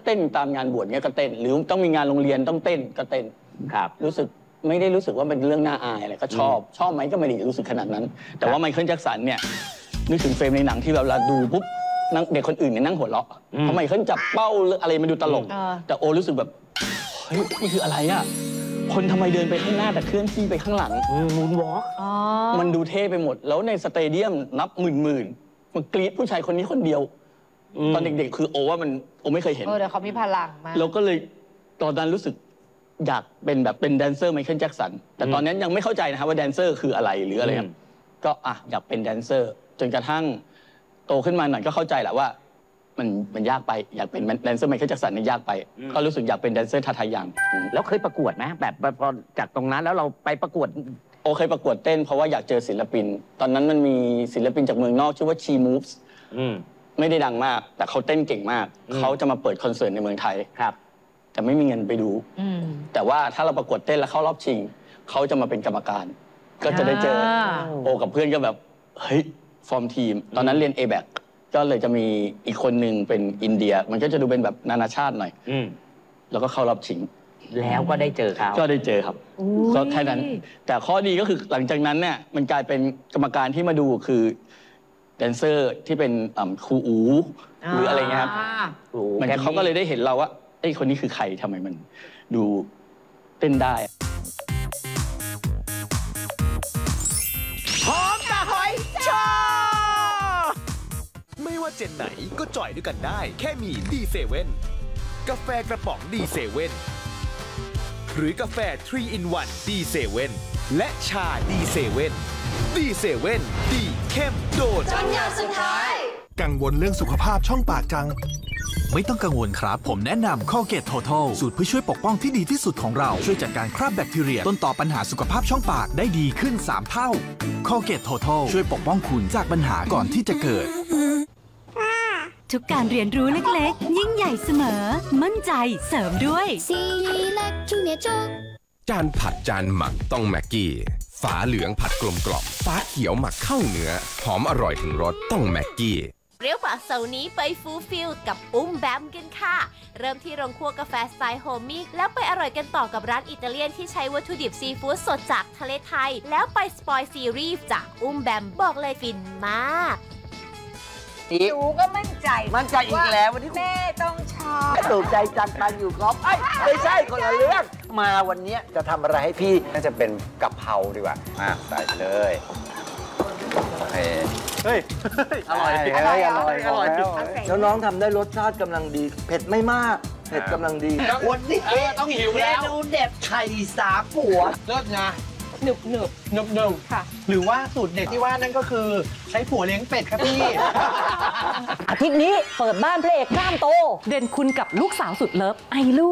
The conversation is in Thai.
เต้นตามงานบวชเงี้ยก็เต้นหรือต้องมีงานโรงเรียนต้องเต้นก็เต้นครับไม่ได้รู้สึกว่าเป็นเรื่องน่าอายอะไรก็ชอบไหมก็ไม่ได้รู้สึกขนาดนั้นแต่ว่าไมเคิลแจ็คสันเนี่ยนึกถึงเฟรมในหนังที่แบบเราดูปุ๊บเด็กคนอื่นเนี่ยนั่งหัวเราะเพราะไมเคิลจับเป้าอะไรมันดูตลกแต่โอรู้สึกแบบเฮ้ยนี่คืออะไรอ่ะคนทำไมเดินไปข้างหน้าแต่เคลื่อนที่ไปข้างหลังมูนวอล์กมันดูเท่ไปหมดแล้วในสเตเดียมนับหมื่นมันกรี๊ดผู้ชายคนนี้คนเดียวตอนเด็กๆคือโอว่ามันโอไม่เคยเห็นเดี๋ยวเขามีพลังมากเราก็เลยตอนนั้นรู้สึกอยากเป็นแบบเป็นแดนเซอร์ไมเคิลแจ็คสันแต่ตอนนั้นยังไม่เข้าใจนะครับว่าแดนเซอร์คืออะไรหรืออะไรก็อยากเป็นแดนเซอร์จนกระทั่งโตขึ้นมาหน่อยก็เข้าใจแหละว่ามันยากไปอยากเป็นแดนเซอร์ไมเคิลแจ็คสันนี่ยากไปก็รู้สึกอยากเป็นแดนเซอร์ทาทายังแล้วเคยประกวดไหมแบบพอจากตรงนั้นแล้วเราไปประกวดโอเคยประกวดเต้นเพราะว่าอยากเจอศิลปินตอนนั้นมันมีศิลปินจากเมืองนอกชื่อว่า She Moves ไม่ได้ดังมากแต่เขาเต้นเก่งมากเขาจะมาเปิดคอนเสิร์ตในเมืองไทยครับแต่ไม่มีเงินไปดูแต่ว่าถ้าเราประกวดเต้นแล้วเข้ารอบชิงเขาจะมาเป็นกรรมการก็จะได้เจอโอกับเพื่อนก็แบบเฮ้ยฟอร์มทีมตอนนั้นเรียน A-back ก็เลยจะมีอีกคนหนึ่งเป็นอินเดียมันก็จะดูเป็นแบบนานาชาติหน่อยแล้วก็เข้ารอบชิงแล้วก็ได้เจอเขาก็ได้เจอครับก็แค่นั้นแต่ข้อดีก็คือหลังจากนั้นเนี่ยมันกลายเป็นกรรมการที่มาดูคือแดนเซอร์ที่เป็นครูอูหรืออะไรเงี้ยครับมันเขาก็เลยได้เห็นเราว่าไอ้คนนี้คือใครทำไมมันดูเต้นได้หอมกะหอยชอไม่ว่าเจนไหนก็จ่อยด้วยกันได้แค่มีดีเซเว่นกาแฟกระป๋องดีเซเว่นหรือกาแฟ 3-in-1 ดีเซเว่นและชาดีเซเว่นดีเซเว่นดีเข้มโดดจนหยดสุดท้ายกังวลเรื่องสุขภาพช่องปากจังไม่ต้องกังวลครับผมแนะนำ Colgate Total สูตรเพื่อช่วยปกป้องที่ดีที่สุดของเราช่วยจัดการคราบแบคทีเรียต้นต่อปัญหาสุขภาพช่องปากได้ดีขึ้น3เท่า Colgate Total ช่วยปกป้องคุณจากปัญหาก่อนที่จะเกิดทุกการเรียนรู้เล็กๆยิ่งใหญ่เสมอมั่นใจเสริมด้วยจานผัดจานหมักต้องแม็กกี้ฝาเหลืองผัดกลมกล่อมฝาเขียวหมักเข้าเนื้อหอมอร่อยถึงรสต้องแม็กกี้เรียวปากเสาร์นี้ไปฟูลฟิลกับแบมกันค่ะเริ่มที่โรงครัวกาแฟสไตล์โฮมี่แล้วไปอร่อยกันต่อกับร้านอิตาเลียนที่ใช้วัตถุดิบซีฟู้ดสดจากทะเลไทยแล้วไปสปอยซีรีส์จากแบมบอกเลยฟินมากหนูก็มั่นใจอีกแล้ววันนี้แม่ต้องชอบถูกใจจังกันอยู่ครับไม่ใช่คนละเรื่องมาวันนี้จะทำอะไรให้พี่น่าจะเป็นกะเพราดีกว่าใส่เลยเฮ้ยอร่อยแล้วน้องทำได้รสชาติกำลังดีเผ็ดไม่มากเผ็ดกำลังดีวันนี้ต้องหิวแล้วเมนูเด็ดไข่สามผัวเลิศไงหนึบค่ะหรือว่าสูตรเด็ดที่ว่านั่นก็คือใช้ผัวเลี้ยงเป็ดครับพี่อาทิตย์นี้เปิดบ้านพระเอกกล้ามโตเด่นคุณกับลูกสาวสุดเลิฟไอลู